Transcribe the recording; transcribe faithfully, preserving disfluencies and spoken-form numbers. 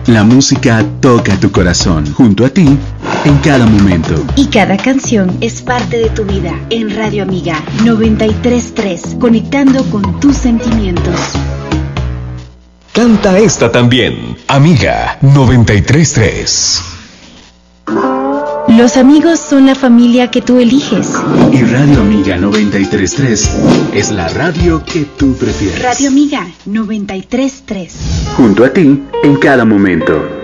La música toca tu corazón, junto a ti, en cada momento. Y cada canción es parte de tu vida. En Radio Amiga noventa y tres punto tres, conectando con tus sentimientos. Canta esta también, Amiga noventa y tres punto tres. Los amigos son la familia que tú eliges. Y Radio Amiga noventa y tres punto tres es la radio que tú prefieres. Radio Amiga noventa y tres punto tres. Junto a ti, en cada momento.